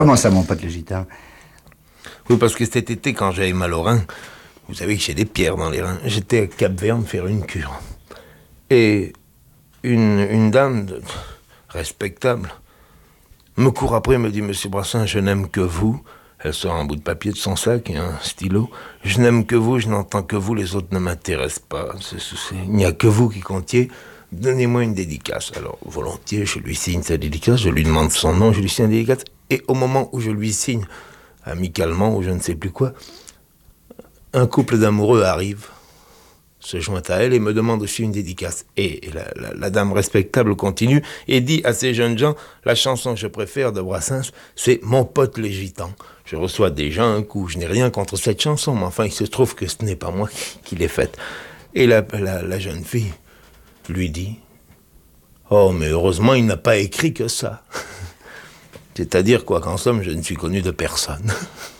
Comment ça, mon pote le gitan? Oui, parce que cet été, quand j'avais mal aux reins, vous savez que j'ai des pierres dans les reins, j'étais à Cap-Vert me faire une cure. Et une dame respectable me court après et me dit « Monsieur Brassens, je n'aime que vous ». Elle sort un bout de papier de son sac et un stylo. « Je n'aime que vous, je n'entends que vous, les autres ne m'intéressent pas. Il n'y a que vous qui comptiez. Donnez-moi une dédicace. » Alors, volontiers, je lui signe sa dédicace, je lui demande son nom, je lui signe la dédicace. Et au moment où je lui signe, amicalement ou je ne sais plus quoi, un couple d'amoureux arrive, se joint à elle et me demande aussi une dédicace. Et la dame respectable continue et dit à ces jeunes gens, la chanson que je préfère de Brassens, c'est « Mon pote les gitans ». Je reçois déjà un coup, je n'ai rien contre cette chanson, mais enfin il se trouve que ce n'est pas moi qui l'ai faite. Et la jeune fille lui dit « Oh, mais heureusement il n'a pas écrit que ça ». C'est-à-dire quoi qu'en somme, je ne suis connu de personne.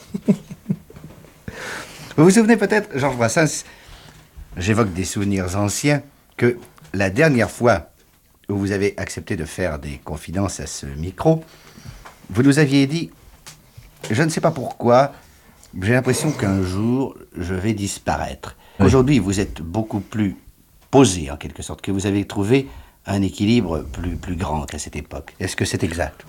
Vous vous souvenez peut-être, Georges Brassens, j'évoque des souvenirs anciens, que la dernière fois où vous avez accepté de faire des confidences à ce micro, vous nous aviez dit, je ne sais pas pourquoi, j'ai l'impression qu'un jour, je vais disparaître. Oui. Aujourd'hui, vous êtes beaucoup plus posé, en quelque sorte, que vous avez trouvé un équilibre plus grand qu'à cette époque. Est-ce que c'est exact?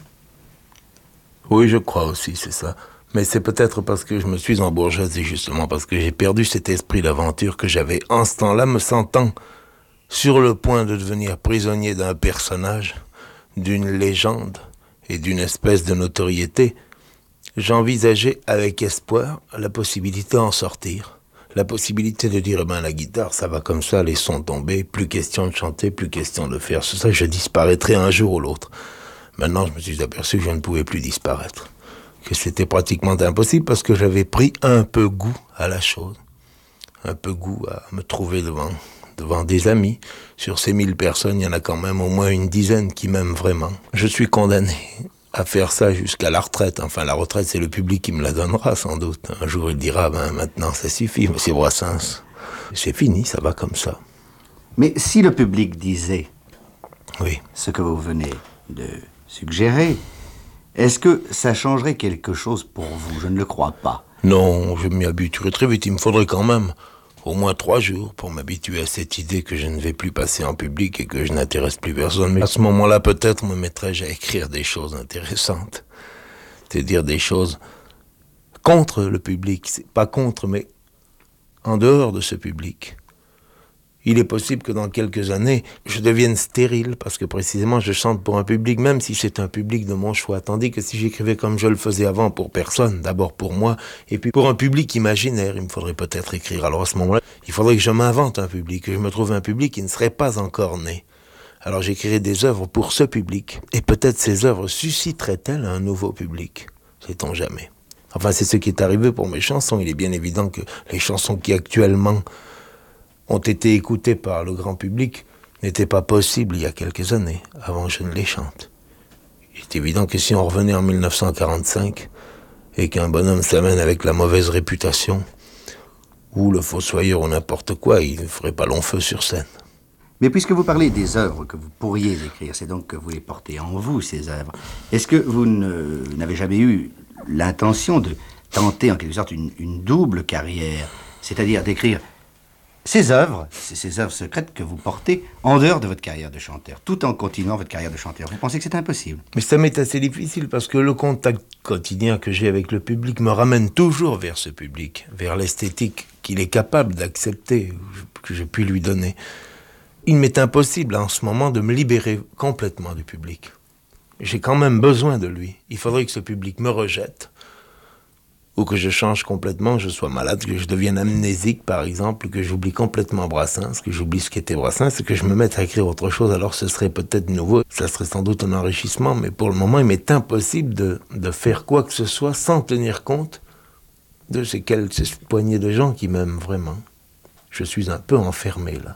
Oui, je crois aussi, c'est ça. Mais c'est peut-être parce que je me suis embourgeoisé, justement, parce que j'ai perdu cet esprit d'aventure que j'avais en ce temps-là, me sentant sur le point de devenir prisonnier d'un personnage, d'une légende et d'une espèce de notoriété. J'envisageais avec espoir la possibilité d'en sortir. La possibilité de dire, la guitare, ça va comme ça, les sons tombés, plus question de chanter, plus question de faire ça, je disparaîtrai un jour ou l'autre. Maintenant, je me suis aperçu que je ne pouvais plus disparaître, que c'était pratiquement impossible parce que j'avais pris un peu goût à la chose, un peu goût à me trouver devant des amis. Sur ces 1000 personnes, il y en a quand même au moins une dizaine qui m'aiment vraiment. Je suis condamné à faire ça jusqu'à la retraite. Enfin, la retraite, c'est le public qui me la donnera sans doute. Un jour, il dira, maintenant, ça suffit, monsieur Brassens. C'est fini, ça va comme ça. Mais si le public disait oui, ce que vous venez de suggérer, est-ce que ça changerait quelque chose pour vous? Je ne le crois pas. Non, je m'y habituerai très vite. Il me faudrait quand même au moins 3 jours pour m'habituer à cette idée que je ne vais plus passer en public et que je n'intéresse plus personne. Mais à ce moment-là, peut-être me mettrais-je à écrire des choses intéressantes. C'est-à-dire des choses contre le public. C'est pas contre, mais en dehors de ce public. Il est possible que dans quelques années, je devienne stérile parce que précisément je chante pour un public, même si c'est un public de mon choix. Tandis que si j'écrivais comme je le faisais avant pour personne, d'abord pour moi, et puis pour un public imaginaire, il me faudrait peut-être écrire. Alors à ce moment-là, il faudrait que je m'invente un public, que je me trouve un public qui ne serait pas encore né. Alors j'écrirais des œuvres pour ce public. Et peut-être ces œuvres susciteraient-elles un nouveau public. Sait-on jamais. Enfin, c'est ce qui est arrivé pour mes chansons. Il est bien évident que les chansons qui actuellement ont été écoutées par le grand public n'étaient pas possibles il y a quelques années, avant que je ne les chante. Il est évident que si on revenait en 1945 et qu'un bonhomme s'amène avec la mauvaise réputation, ou le fossoyeur ou n'importe quoi, il ne ferait pas long feu sur scène. Mais puisque vous parlez des œuvres que vous pourriez écrire, c'est donc que vous les portez en vous, ces œuvres. Est-ce que vous n'avez jamais eu l'intention de tenter en quelque sorte une double carrière, c'est-à-dire d'écrire ces œuvres secrètes que vous portez en dehors de votre carrière de chanteur, tout en continuant votre carrière de chanteur? Vous pensez que c'est impossible? Mais ça m'est assez difficile parce que le contact quotidien que j'ai avec le public me ramène toujours vers ce public, vers l'esthétique qu'il est capable d'accepter, que je puis lui donner. Il m'est impossible en ce moment de me libérer complètement du public. J'ai quand même besoin de lui. Il faudrait que ce public me rejette, ou que je change complètement, que je sois malade, que je devienne amnésique par exemple, que j'oublie complètement Brassens, que j'oublie ce qu'était Brassens et que je me mette à écrire autre chose. Alors ce serait peut-être nouveau, ça serait sans doute un enrichissement, mais pour le moment il m'est impossible de faire quoi que ce soit sans tenir compte de ces poignées de gens qui m'aiment vraiment. Je suis un peu enfermé là.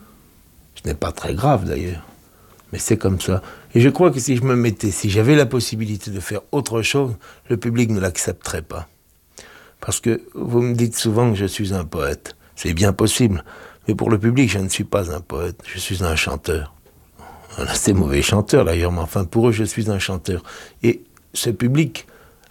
Ce n'est pas très grave d'ailleurs, mais c'est comme ça. Et je crois que si j'avais la possibilité de faire autre chose, le public ne l'accepterait pas. Parce que vous me dites souvent que je suis un poète. C'est bien possible. Mais pour le public, je ne suis pas un poète. Je suis un chanteur. Un assez mauvais chanteur d'ailleurs, mais enfin pour eux, je suis un chanteur. Et ce public